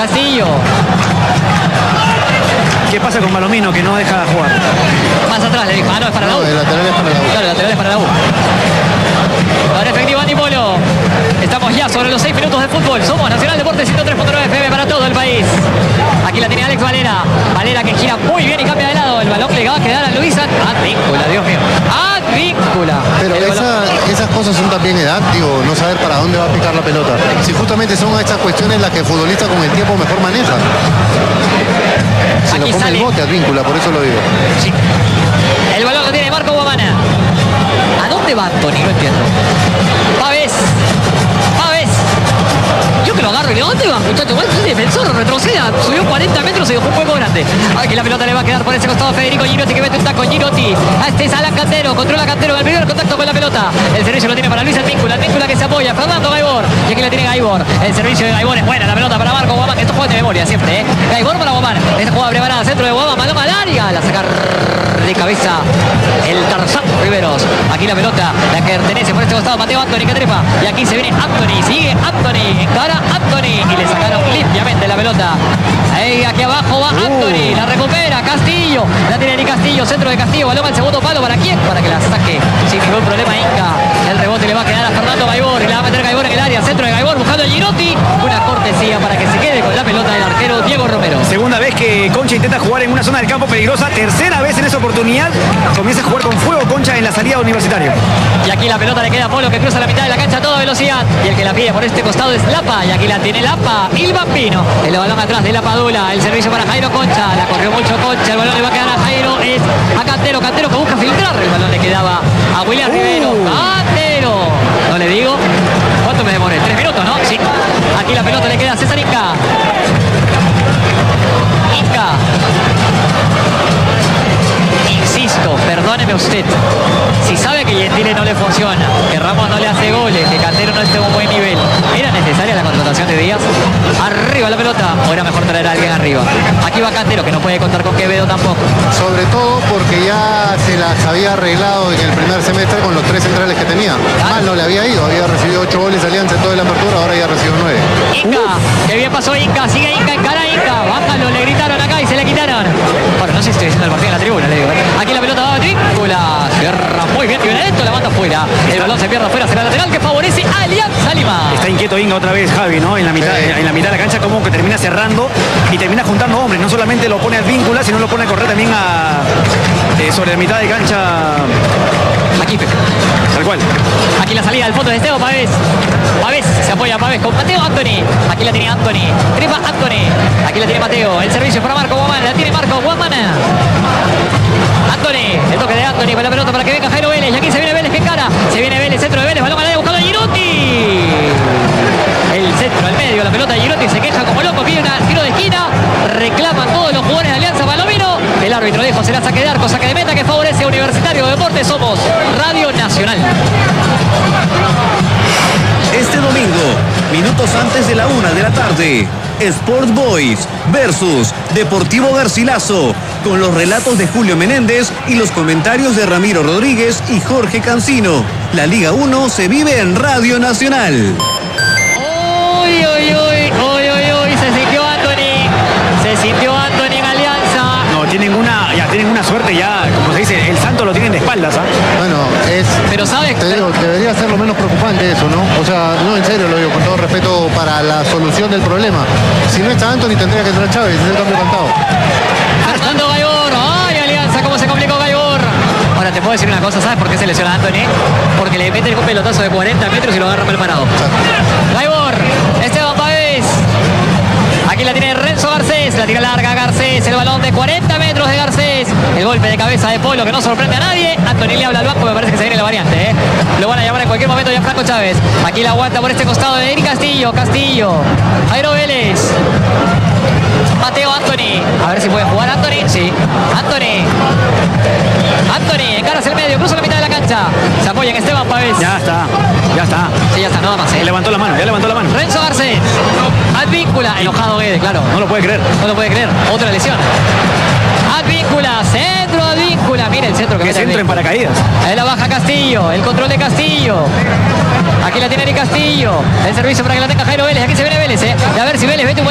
Castillo. ¿Qué pasa con Palomino que no deja jugar? Más atrás le dijo. Ah, no, es para la U. El lateral es para la U. Claro, el lateral es para la U. Ahora efectivo Andy Polo. Estamos ya sobre los 6 minutos de fútbol. Somos Nacional Deportes 103.9 FM para todo el país. Aquí la tiene Alex Valera. Valera que gira muy bien y cambia de lado. El balón le va a quedar a Luis Advíncula, Dios mío. Advíncula. Pero esas cosas son también edad, digo, no saber para dónde va a picar la pelota. Si justamente son estas cuestiones las que el futbolista con el tiempo mejor maneja. Se lo come el bote Advíncula, por eso lo digo. Sí. El balón lo tiene Marco Guamana. ¿A dónde va Anthony? No entiendo. Pavés. Yo que lo agarro y ¿a dónde va, muchachos? El defensor retroceda, subió 40 metros y dejó un hueco grande. Aquí la pelota le va a quedar por ese costado Federico Girotti, que mete un taco. Girotti, a este es Alan Cantero, controla Cantero en el primer contacto con la pelota. El servicio lo tiene para Luis Advíncula, Advíncula que se apoya, Fernando Gaibor, y aquí la tiene Gaibor. El servicio de Gaibor es buena, la pelota para Marco Guamán, que esto juega de memoria siempre, Gaibor para Guamán, esta jugada preparada, centro de Guamán, balón al área, la saca de cabeza el Tarzán Riveros. Aquí la pelota, la que pertenece por este costado Mateo Anthony, que trepa, y aquí se viene Anthony, sigue Anthony, encara Anthony, y le sacaron limpiamente la pelota. Ahí aquí abajo va Anthony, la recupera Castillo, la tiene Eric Castillo, centro de Castillo, balón al segundo palo, ¿para quién? Para que la saque sin ningún problema Inca. El rebote le va a quedar a Fernando Gaibor y la va a meter Gaibor en el área, centro de Gaibor buscando a Girotti, una cortesía para que se quede con la pelota del arquero Diego Romero. Segunda vez que Concha intenta jugar en una zona del campo peligrosa, tercera vez en esa oportunidad, comienza a jugar con fuego Concha en la salida Universitario. Y aquí la pelota le queda a Polo, que cruza la mitad de la cancha a toda velocidad, y el que la pide por este costado es Lapa, y aquí la tiene Lapa, il Bambino, el balón atrás de la Padula, el servicio para Jairo Concha, la corrió mucho Concha, el balón le va a quedar a Jairo, es a Cantero que busca filtrar, el balón le quedaba a William Rivero, Cantero, no le digo, ¿cuánto me demoré? 3 minutos, ¿no? Sí, aquí la pelota le queda a César Inca, insisto, perdóneme usted, si sabe que Gentile no le funciona, que Ramos no le hace goles, que Cantero no esté en un buen nivel, ¿era necesaria la contratación de Díaz? Arriba la pelota, o era mejor traer a alguien arriba. Aquí va Cantero, que no puede contar con Quevedo tampoco. Sobre todo porque ya se las había arreglado en el primer semestre con los 3 centrales que tenía. Mal no le había ido, había recibido 8 goles Alianza en toda la apertura, ahora ya recibió 9. Inca, que bien pasó Inca, sigue Inca, encara Inca, bájalo, le gritaron acá y se le quitaron. Bueno, no sé si estoy diciendo el partido en la tribuna, le digo. Aquí la pelota va a Advíncula, cierra muy bien, Violento, la manda afuera. El balón se pierde afuera, será lateral que favorece a Alianza Lima. Está inquieto Inga otra vez, Javi, ¿no? En la mitad de la cancha, como que termina cerrando y termina juntando hombres. No solamente lo pone a Advíncula, sino lo pone a correr también sobre la mitad de cancha. Aquí, Pepe. Tal cual. Aquí la salida al fondo de Esteban Pavés. Pavés, se apoya Pavés con Mateo Anthony. Aquí la tiene Anthony. Trepa Anthony. Aquí la tiene Mateo. El servicio para Marco Guamán. La tiene Marco Guamán. Anthony. El toque de Anthony con la pelota para que venga Jairo Vélez. Y aquí se viene Vélez que encara. Se viene Vélez, centro de Vélez. Balón al área buscando a Girotti. El centro al medio. La pelota de Girotti se queja como loco. Pide un tiro de esquina. Reclaman todos los jugadores de Alianza Palomino. El árbitro dijo será saque de arco, saque de meta que favorece a Universitario de Deportes. Somos Radio Nacional. Este domingo, minutos antes de la 1 de la tarde, Sport Boys versus Deportivo Garcilaso, con los relatos de Julio Menéndez y los comentarios de Ramiro Rodríguez y Jorge Cancino. La Liga 1 se vive en Radio Nacional. Uy, uy, uy, uy, uy, uy, se sintió Anthony en Alianza. No, tienen una suerte ya, como se dice, el santo lo tienen de espaldas, ¿ah? Bueno, pero sabes, te digo, debería ser lo menos preocupante eso, ¿no? O sea, no, en serio lo digo, con todo respeto para la solución del problema. Si no está Anthony tendría que entrar Chávez, es el cambio cantado. Fernando Gaibor, ay Alianza, cómo se complicó Gaibor. Ahora te puedo decir una cosa, ¿sabes por qué se lesiona a Anthony? Porque le meten un pelotazo de 40 metros y lo agarra mal parado. Gaibor, Esteban Pavés. Aquí la tiene Renzo Garcés, la tira larga Garcés, el balón de 40 metros de Garcés, el golpe de cabeza de Polo que no sorprende a nadie. Anthony le habla al banco, me parece que se viene la variante, ¿eh? Lo van a llamar en cualquier momento ya Franco Chávez. Aquí la aguanta por este costado de Eric Castillo, Jairo Vélez, Mateo Anthony, a ver si puede jugar Anthony, sí, Anthony, encara hacia el medio, cruza la mitad de la cancha, se apoya en Esteban Pavés. Ya está. Sí, ya está, nada más, ¿eh? Ya levantó la mano. Renzo Garcés, Advíncula, enojado Guedes, claro. No lo puede creer. Otra lesión. Advíncula, centro Advíncula. Mira el centro que mete. Centro en paracaídas. Ahí la baja Castillo, el control de Castillo. Aquí la tiene Eric Castillo. El servicio para que la tenga Jairo Vélez. Aquí se viene Vélez, ¿eh? Y a ver si Vélez mete un